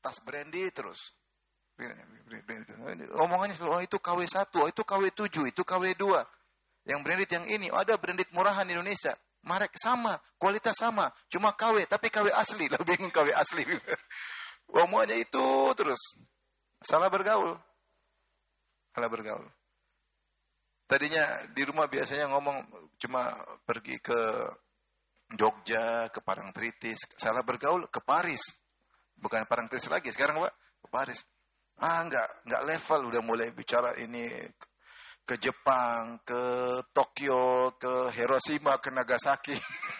tas brandy terus. Omongannya selalu, oh itu KW1, oh itu KW7, itu KW2. Yang branded yang ini, ada branded murahan di Indonesia. Merek sama, kualitas sama, cuma KW, tapi KW asli. Lah bingung KW asli. Omongannya itu terus. Salah bergaul. Salah bergaul. Tadinya di rumah biasanya ngomong cuma pergi ke Jogja, ke Parangtritis. Salah bergaul ke Paris. Bukan Parangtritis lagi, sekarang Pak, ke Paris. Enggak level, udah mulai bicara ini ke Jepang, ke Tokyo, ke Hiroshima, ke Nagasaki.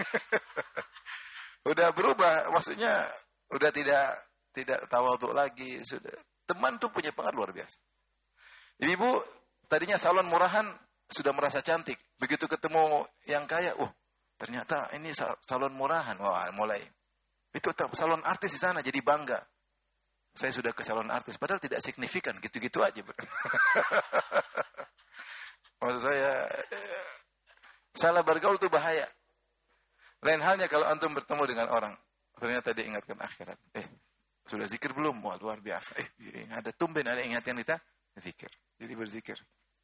Udah berubah, maksudnya udah tidak tawadhu lagi, sudah. Teman tuh punya pengaruh luar biasa. Ibu tadinya salon murahan sudah merasa cantik, begitu ketemu yang kaya, ternyata ini salon murahan, wah mulai. Itu salon artis di sana jadi bangga. Saya sudah ke salon artis, padahal tidak signifikan, gitu-gitu aja. Maksud saya, salah bergaul itu bahaya. Lain halnya kalau antum bertemu dengan orang, ternyata dia ingatkan akhirat. Sudah zikir belum? Wah, luar biasa. Ada tumben, ada ingatkan kita, zikir. Jadi berzikir.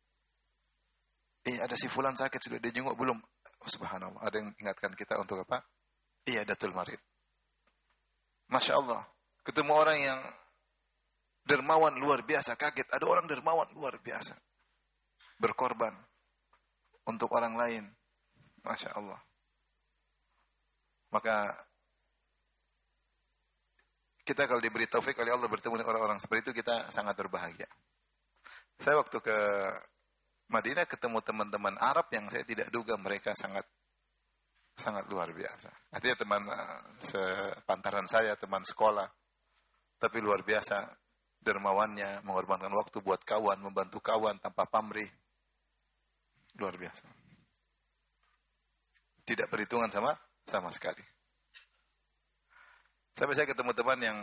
Ada si fulan sakit, sudah dia jenguk belum? Oh, subhanallah, ada yang ingatkan kita untuk apa? Datul marid. Masya Allah. Ketemu orang yang dermawan luar biasa, kaget. Ada orang dermawan luar biasa. Berkorban untuk orang lain. Masya Allah. Maka kita kalau diberi taufik oleh Allah bertemu dengan orang-orang seperti itu, kita sangat berbahagia. Saya waktu ke Madinah ketemu teman-teman Arab yang saya tidak duga mereka sangat luar biasa. Artinya teman sepantaran saya, teman sekolah. Tapi luar biasa dermawannya, mengorbankan waktu buat kawan, membantu kawan tanpa pamrih. Luar biasa. Tidak perhitungan sama sekali. Sampai saya ketemu teman yang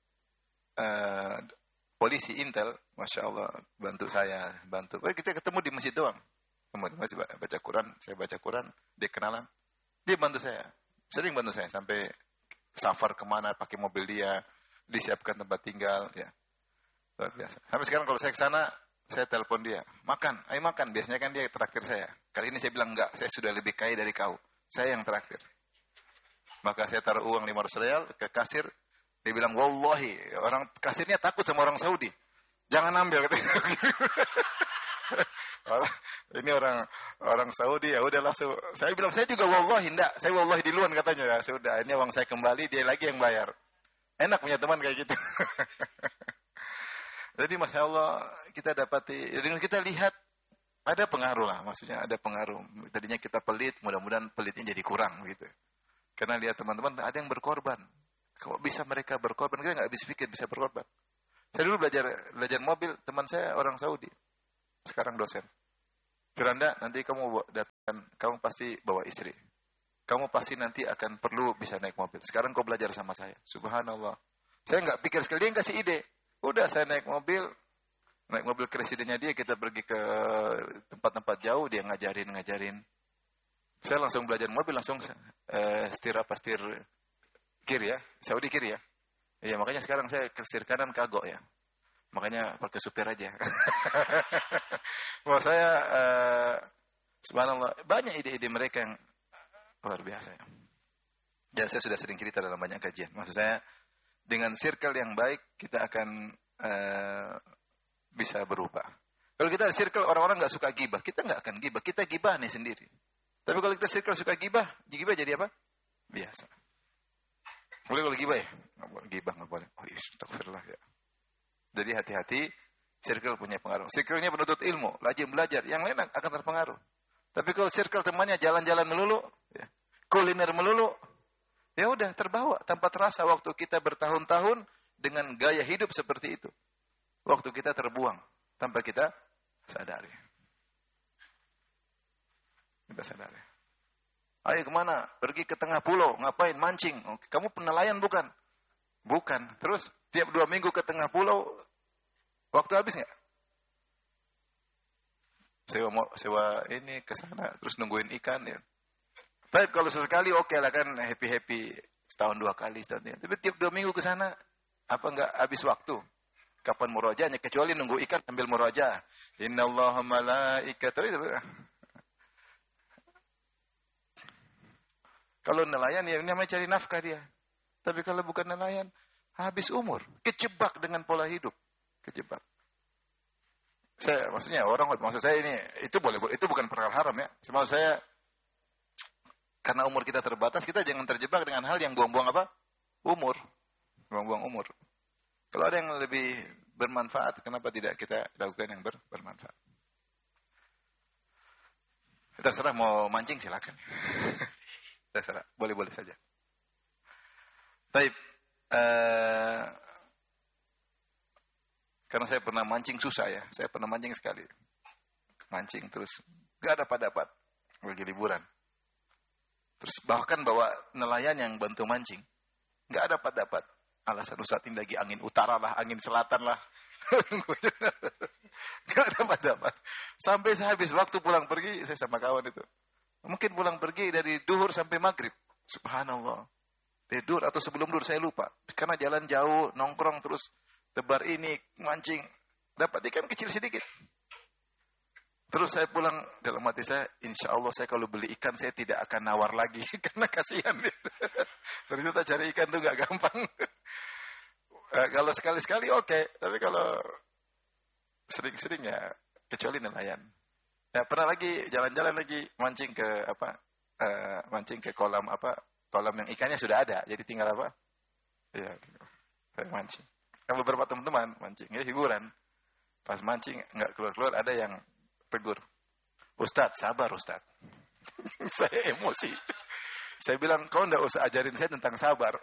polisi Intel, Masya Allah, bantu saya. Kita ketemu di masjid doang. Masih baca Quran, saya baca Quran, dia kenalan. Dia bantu saya, sering bantu saya. Sampai safar kemana, pakai mobil dia, disiapkan tempat tinggal. Ya. Luar biasa. Sampai sekarang kalau saya ke sana, saya telepon dia, ayo makan. Biasanya kan dia traktir saya. Kali ini saya bilang enggak, saya sudah lebih kaya dari kau. Saya yang traktir. Maka saya taruh uang 500 rial ke kasir. Dia bilang, wallahi, orang kasirnya takut sama orang Saudi. Jangan ambil. Ini orang Saudi, ya udah langsung. Saya bilang, saya juga wallahi, enggak. Saya wallahi duluan katanya. Ya sudah, ini uang saya kembali, dia lagi yang bayar. Enak punya teman kayak gitu. Jadi Masya Allah kita dapati, dengan kita lihat ada pengaruh lah, maksudnya ada pengaruh. Tadinya kita pelit, mudah-mudahan pelitnya jadi kurang gitu. Karena lihat teman-teman ada yang berkorban. Kalau bisa mereka berkorban, kita nggak habis pikir bisa berkorban. Saya dulu belajar mobil, teman saya orang Saudi, sekarang dosen. Firanda, nanti kamu datang, kamu pasti bawa istri. Kamu pasti nanti akan perlu bisa naik mobil. Sekarang kau belajar sama saya. Subhanallah. Saya nggak pikir sekali, dia yang kasih ide. Udah saya naik mobil presidennya dia, kita pergi ke tempat-tempat jauh, dia ngajarin. Saya langsung belajar mobil, langsung setir kiri ya, Saudi kiri ya. Iya, makanya sekarang saya ke setir kanan kagok ya. Makanya pakai supir aja. Wah saya, subhanallah, banyak ide-ide mereka yang luar biasa ya. Dan saya sudah sering cerita dalam banyak kajian. Maksud saya, dengan circle yang baik, kita akan bisa berubah. Kalau kita circle orang-orang nggak suka gibah, kita nggak akan gibah. Kita gibah nih sendiri. Tapi kalau kita circle suka gibah jadi apa? Biasa. Boleh kalau gibah ya? Nggak boleh, gibah nggak boleh. Oh iya, astagfirullah ya. Jadi hati-hati, circle punya pengaruh. Circle-nya penuntut ilmu, rajin belajar, yang lain akan terpengaruh. Tapi kalau circle temannya jalan-jalan melulu, ya, kuliner melulu, ya udah terbawa tanpa terasa waktu kita bertahun-tahun dengan gaya hidup seperti itu. Waktu kita terbuang tanpa kita sadari. Kita sadari. Ayo kemana? Pergi ke tengah pulau. Ngapain? Mancing. Kamu penelayan bukan? Bukan. Terus tiap 2 minggu ke tengah pulau, waktu habis nggak? Sewa ini ke sana, terus nungguin ikan ya. Tapi kalau sesekali oke lah kan, happy-happy. Setahun 2 kali. Tapi tiap 2 minggu ke sana, Apa enggak habis waktu? Kapan murojaahnya? Kecuali nunggu ikan sambil murojaah. Innallaha malaikatahu itu. Kalau nelayan ya namanya cari nafkah dia. Tapi kalau bukan nelayan, habis umur, kejebak dengan pola hidup, kejebak. Maksud saya ini itu bukan perkara haram ya. Maksud saya karena umur kita terbatas, kita jangan terjebak dengan hal yang buang-buang apa? Umur. Buang-buang umur. Kalau ada yang lebih bermanfaat, kenapa tidak kita lakukan yang bermanfaat? Terserah mau mancing silakan. Terserah, boleh-boleh saja. Taib, karena saya pernah mancing susah ya. Saya pernah mancing sekali. Mancing terus gak dapat lagi liburan. Terus bahkan bawa nelayan yang bantu mancing. Gak dapat. Alasan Ustaz ini lagi angin utara lah, angin selatan lah. Gak dapat. Sampai saya habis waktu pulang pergi, saya sama kawan itu. Mungkin pulang pergi dari duhur sampai maghrib. Subhanallah. Tidur atau sebelum tidur saya lupa. Karena jalan jauh, nongkrong terus tebar ini, mancing. Dapat ikan kecil sedikit. Terus saya pulang, dalam hati saya, insya Allah saya kalau beli ikan saya tidak akan nawar lagi. Karena kasihan. Ternyata cari ikan itu gak gampang. Kalau sekali-sekali oke. Tapi kalau sering-sering ya, kecuali nelayan. Ya, pernah lagi jalan-jalan lagi mancing ke kolam yang ikannya sudah ada, jadi tinggal apa? Ya, saya mancing. Kan beberapa teman-teman mancing, ya hiburan. Pas mancing nggak keluar-keluar ada yang tegur. Ustadz, sabar Ustadz. Saya emosi. Saya bilang, kau nggak usah ajarin saya tentang sabar.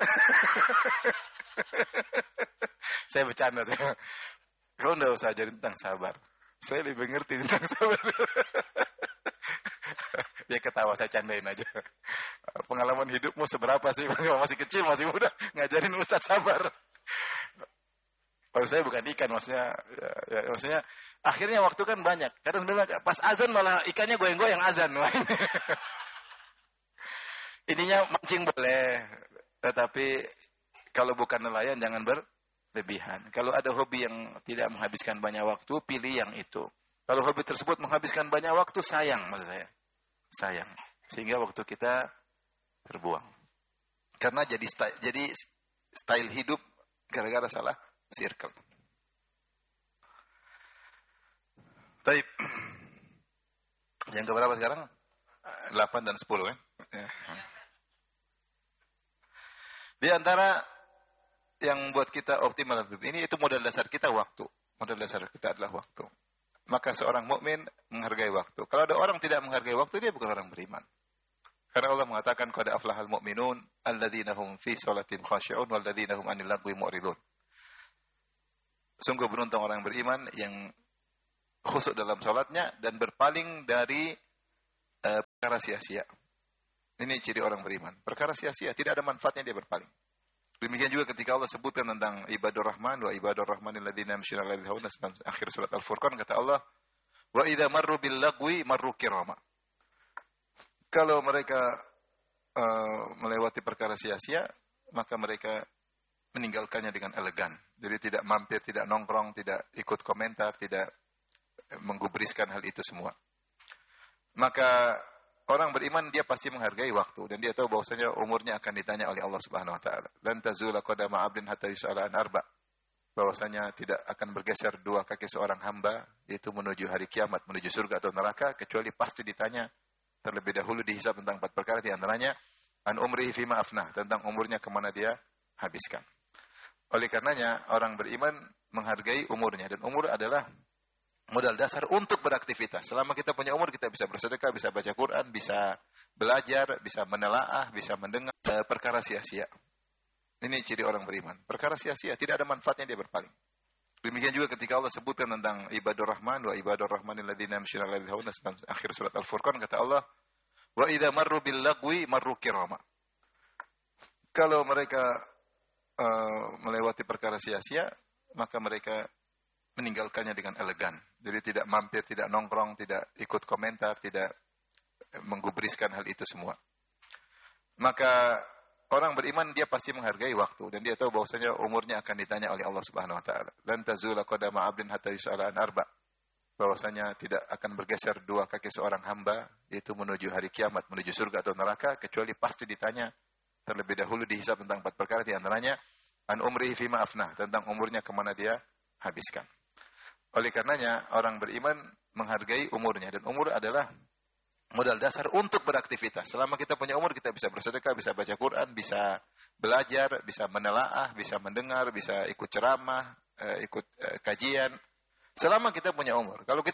Saya bercanda. Kau nggak usah ajarin tentang sabar. Saya lebih ngerti tentang sabar. Dia ketawa, saya candain aja. Pengalaman hidupmu seberapa sih? Masih kecil, masih muda. Ngajarin Ustadz sabar. Kalau saya bukan ikan, maksudnya akhirnya waktu kan banyak. Kadang sebenarnya pas azan malah ikannya goyang-goyang azan. Ininya mancing boleh. Tetapi kalau bukan nelayan jangan berlebihan. Kalau ada hobi yang tidak menghabiskan banyak waktu, pilih yang itu. Kalau hobi tersebut menghabiskan banyak waktu, sayang maksud saya. Sayang. Sehingga waktu kita terbuang. Karena jadi style hidup gara-gara salah circle. Taib. Yang keberapa sekarang? 8 dan 10 kan? Di antara yang buat kita optimal hidup ini, itu modal dasar kita waktu. Modal dasar kita adalah waktu. Maka seorang mukmin menghargai waktu. Kalau ada orang tidak menghargai waktu, dia bukan orang beriman. Karena Allah mengatakan, qad aflahal mu'minun alladzina hum fi sholatin khashi'un walladzina hum 'anil lagwi mu'ridun. Sungguh beruntung orang beriman yang khusyuk dalam salatnya dan berpaling dari perkara sia-sia. Ini ciri orang beriman. Perkara sia-sia, tidak ada manfaatnya dia berpaling. Demikian juga ketika Allah sebutkan tentang ibadur rahman wa ibadur rahmanil ladzina yamshuna 'alal ardi hauna, akhir surat Al-Furqan kata Allah, wa idza marru bil lagwi marru kirama. Kalau mereka melewati perkara sia-sia, maka mereka meninggalkannya dengan elegan. Jadi tidak mampir, tidak nongkrong, tidak ikut komentar, tidak menggubriskan hal itu semua. Maka orang beriman dia pasti menghargai waktu dan dia tahu bahwasanya umurnya akan ditanya oleh Allah Subhanahu wa taala. Lan tazula qadama 'abdin hatta yus'ala an arba. Bahwasanya tidak akan bergeser dua kaki seorang hamba yaitu menuju hari kiamat, menuju surga atau neraka kecuali pasti ditanya terlebih dahulu dihisab tentang 4 perkara, di antaranya an umrihi fima afnah, tentang umurnya kemana dia habiskan. Oleh karenanya orang beriman menghargai umurnya, dan umur adalah modal dasar untuk beraktivitas. Selama kita punya umur, kita bisa bersedekah, bisa baca Quran, bisa belajar, bisa menelaah, bisa mendengar. Perkara sia-sia. Ini ciri orang beriman. Perkara sia-sia, tidak ada manfaatnya dia berpaling. Demikian juga ketika Allah sebutkan tentang ibadur rahman wa ibadur rahmanil ladzina yamshuna 'alal ardi hauna, akhir surat Al-Furqan kata Allah, wa idza marru bil lagwi marru kirama. Kalau mereka melewati perkara sia-sia, maka mereka meninggalkannya dengan elegan. Jadi tidak mampir, tidak nongkrong, tidak ikut komentar, tidak menggubriskan hal itu semua. Maka orang beriman dia pasti menghargai waktu dan dia tahu bahwasanya umurnya akan ditanya oleh Allah Subhanahu wa taala. Lan tazula qadama 'abdin hatta yus'ala an arba. Bahwasanya tidak akan bergeser dua kaki seorang hamba yaitu menuju hari kiamat, menuju surga atau neraka kecuali pasti ditanya terlebih dahulu dihisab tentang 4 perkara di antaranya an umrihi fima afnah, tentang umurnya kemana dia habiskan. Oleh karenanya orang beriman menghargai umurnya dan umur adalah modal dasar untuk beraktivitas. Selama kita punya umur kita bisa bersedekah, bisa baca Quran, bisa belajar, bisa menelaah, bisa mendengar, bisa ikut ceramah, ikut kajian. Selama kita punya umur. Kalau kita